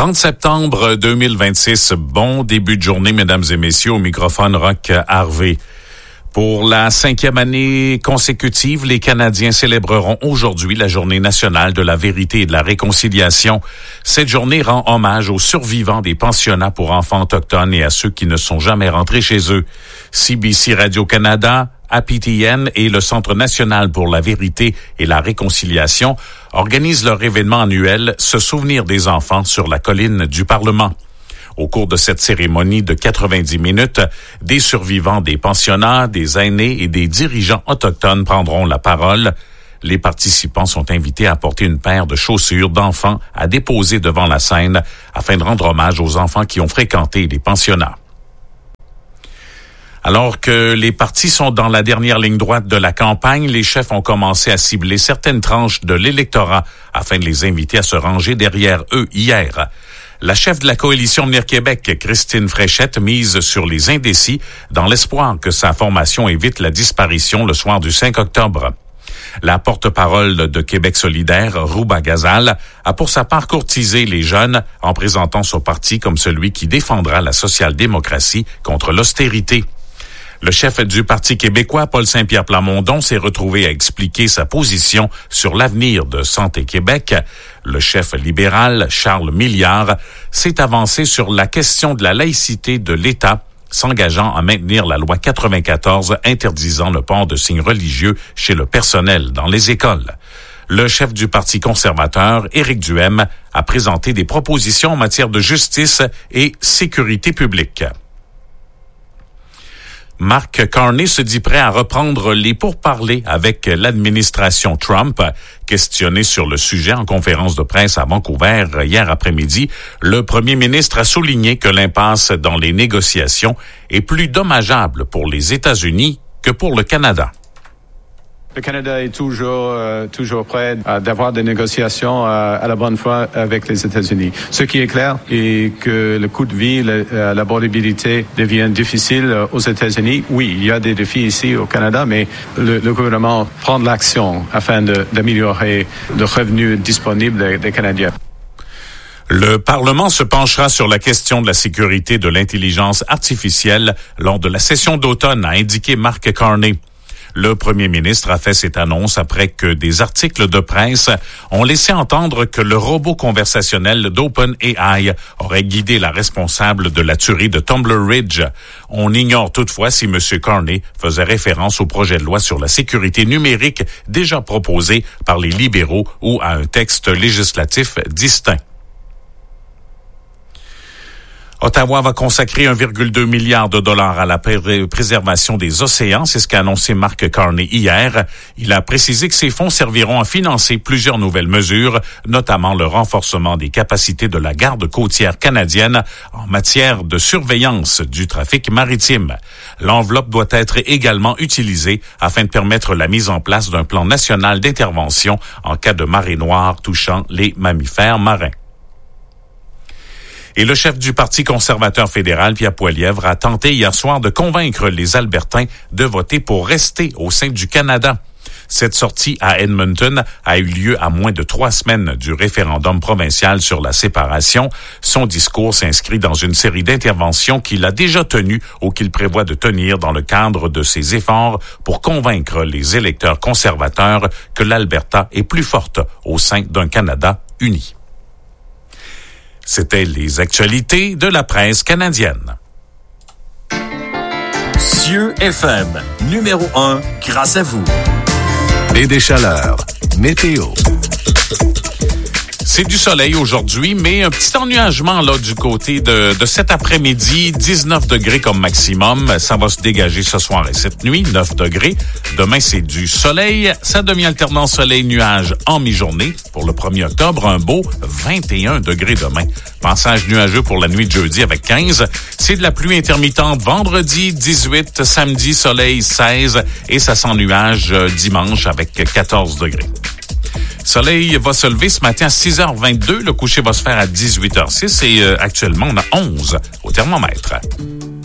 30 septembre 2026, bon début de journée, mesdames et messieurs, au microphone Roch Harvey. Pour la 5e année consécutive, les Canadiens célébreront aujourd'hui la Journée nationale de la vérité et de la réconciliation. Cette journée rend hommage aux survivants des pensionnats pour enfants autochtones et à ceux qui ne sont jamais rentrés chez eux. CBC Radio-Canada, APTN et le Centre national pour la vérité et la réconciliation organisent leur événement annuel « Se souvenir des enfants » sur la colline du Parlement. Au cours de cette cérémonie de 90 minutes, des survivants des pensionnats, des aînés et des dirigeants autochtones prendront la parole. Les participants sont invités à porter une paire de chaussures d'enfants à déposer devant la scène afin de rendre hommage aux enfants qui ont fréquenté les pensionnats. Alors que les partis sont dans la dernière ligne droite de la campagne, les chefs ont commencé à cibler certaines tranches de l'électorat afin de les inviter à se ranger derrière eux hier. La chef de la coalition Venir Québec, Christine Fréchette, mise sur les indécis dans l'espoir que sa formation évite la disparition le soir du 5 octobre. La porte-parole de Québec solidaire, Rouba Ghazal, a pour sa part courtisé les jeunes en présentant son parti comme celui qui défendra la social-démocratie contre l'austérité. Le chef du Parti québécois, Paul Saint-Pierre Plamondon, s'est retrouvé à expliquer sa position sur l'avenir de Santé Québec. Le chef libéral, Charles Milliard, s'est avancé sur la question de la laïcité de l'État, s'engageant à maintenir la loi 94 interdisant le port de signes religieux chez le personnel dans les écoles. Le chef du Parti conservateur, Éric Duhem, a présenté des propositions en matière de justice et sécurité publique. Mark Carney se dit prêt à reprendre les pourparlers avec l'administration Trump. Questionné sur le sujet en conférence de presse à Vancouver hier après-midi, le premier ministre a souligné que l'impasse dans les négociations est plus dommageable pour les États-Unis que pour le Canada. Le Canada est toujours prêt d'avoir des négociations à la bonne foi avec les États-Unis. Ce qui est clair est que le coût de vie, l'abordabilité devient difficile aux États-Unis. Oui, il y a des défis ici au Canada, mais le gouvernement prend de l'action afin d'améliorer le revenu disponible des Canadiens. Le Parlement se penchera sur la question de la sécurité de l'intelligence artificielle lors de la session d'automne, a indiqué Mark Carney. Le premier ministre a fait cette annonce après que des articles de presse ont laissé entendre que le robot conversationnel d'OpenAI aurait guidé la responsable de la tuerie de Tumbler Ridge. On ignore toutefois si M. Carney faisait référence au projet de loi sur la sécurité numérique déjà proposé par les libéraux ou à un texte législatif distinct. Ottawa va consacrer 1,2 milliard de dollars à la préservation des océans, c'est ce qu'a annoncé Mark Carney hier. Il a précisé que ces fonds serviront à financer plusieurs nouvelles mesures, notamment le renforcement des capacités de la garde côtière canadienne en matière de surveillance du trafic maritime. L'enveloppe doit être également utilisée afin de permettre la mise en place d'un plan national d'intervention en cas de marée noire touchant les mammifères marins. Et le chef du Parti conservateur fédéral, Pierre Poilievre, a tenté hier soir de convaincre les Albertains de voter pour rester au sein du Canada. Cette sortie à Edmonton a eu lieu à moins de 3 semaines du référendum provincial sur la séparation. Son discours s'inscrit dans une série d'interventions qu'il a déjà tenues ou qu'il prévoit de tenir dans le cadre de ses efforts pour convaincre les électeurs conservateurs que l'Alberta est plus forte au sein d'un Canada uni. C'était les actualités de la presse canadienne. Cieux FM, numéro 1, grâce à vous. Et des chaleurs. Météo. C'est du soleil aujourd'hui, mais un petit ennuagement là du côté de cet après-midi. 19 degrés comme maximum. Ça va se dégager ce soir et cette nuit. 9 degrés. Demain, c'est du soleil. Ça devient alternant soleil-nuage en mi-journée. Pour le 1er octobre, un beau 21 degrés demain. Passage nuageux pour la nuit de jeudi avec 15. C'est de la pluie intermittente vendredi 18, samedi soleil 16 et ça s'ennuage dimanche avec 14 degrés. Soleil va se lever ce matin à 6h22. Le coucher va se faire à 18h06 et actuellement, on a 11 au thermomètre.